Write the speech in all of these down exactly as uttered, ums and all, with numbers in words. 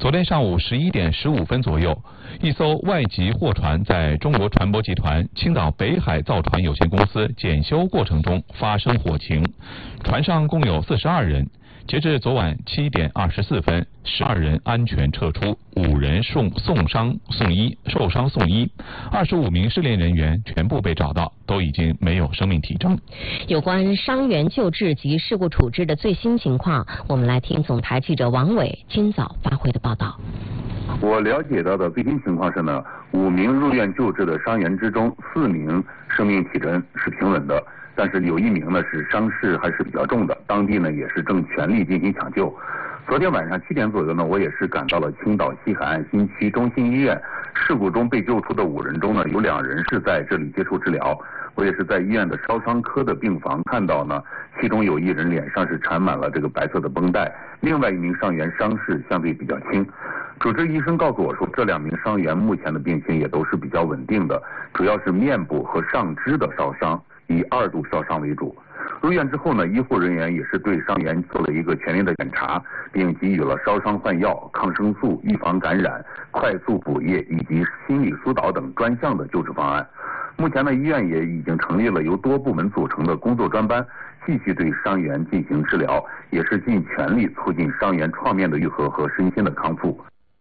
昨天上午十一点十五分左右，一艘外籍货船在中国船舶集团青岛北海造船有限公司检修过程中发生火情，船上共有四十二人。截至昨晚七点二十四分，十二人安全撤出，五人送送伤送医，受伤送医，二十五名失联人员全部被找到，都已经没有生命体征。 有关伤员救治及事故处置的最新情况，我们来听总台记者王伟今早发回的报道。 我了解到的最新情况是呢，五名入院救治的伤员之中，四名生命体征是平稳的。但是有一名呢是伤势还是比较重的，当地呢也是正全力进行抢救。昨天晚上七点左右呢，我也是赶到了青岛西海岸新区中心医院。事故中被救出的五人中呢，有两人是在这里接受治疗。我也是在医院的烧伤科的病房看到呢，其中有一人脸上是缠满了这个白色的绷带，另外一名伤员伤势相对比较轻。主治医生告诉我说，这两名伤员目前的病情也都是比较稳定的，主要是面部和上肢的烧伤，以二度烧伤为主。入院之后呢，医护人员也是对伤员做了一个全面的检查，并给予了烧伤换药、抗生素、预防感染、快速补液以及心理疏导等专项的救治方案。目前呢，医院也已经成立了由多部门组成的工作专班，继续对伤员进行治疗，也是尽全力促进伤员创面的愈合和身心的康复。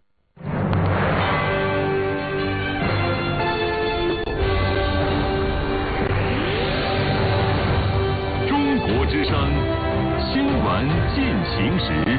中国之声新闻进行时。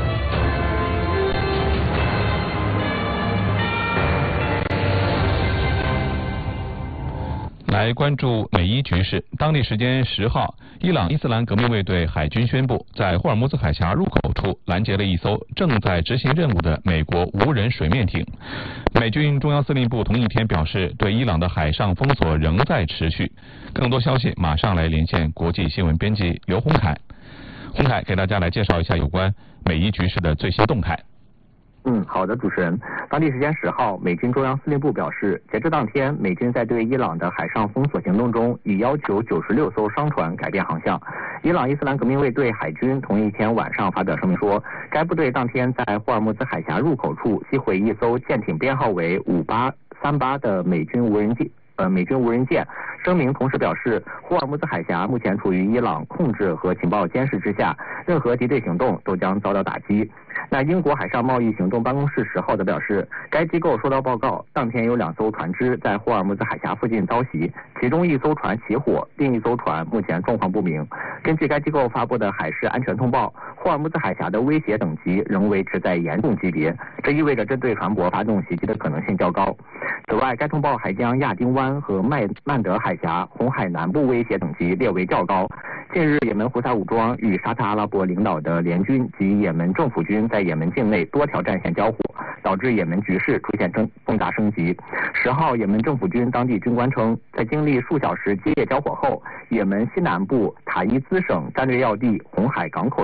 来关注美伊局势。当地时间十号，伊朗伊斯兰革命卫队海军宣布，在霍尔木兹海峡入口处拦截了一艘正在执行任务的美国无人水面艇。美军中央司令部同一天表示，对伊朗的海上封锁仍在持续。更多消息马上来连线国际新闻编辑刘洪凯。洪凯给大家来介绍一下有关美伊局势的最新动态。 嗯，好的，主持人。当地时间十号，美军中央司令部表示，截至当天，美军在对伊朗的海上封锁行动中，已要求九十六艘商船改变航向。伊朗伊斯兰革命卫队海军同一天晚上发表声明说，该部队当天在霍尔木兹海峡入口处击毁一艘舰艇编号为五八三八的美军无人舰。呃，美军无人舰。声明同时表示，霍尔木兹海峡目前处于伊朗控制和情报监视之下，任何敌对行动都将遭到打击。那英国海上贸易行动办公室十号则表示，该机构收到报告，当天有两艘船只在霍尔木兹海峡附近遭袭，其中一艘船起火，另一艘船目前状况不明。根据该机构发布的海事安全通报，霍尔木兹海峡的威胁等级仍维持在严重级别，这意味着针对船舶发动袭击的可能性较高。此外，该通报还将亚丁湾和麦曼德海峡、红海南部威胁等级列为较高。近日，也门胡塞武装与沙特阿拉伯领导的联军及也门政府军在也门境内多条战线交火，导致也门局势出现更更大升级。十号，也门政府军当地军官称，在经历数小时激烈交火后，也门西南部塔伊兹省战略要地红海港口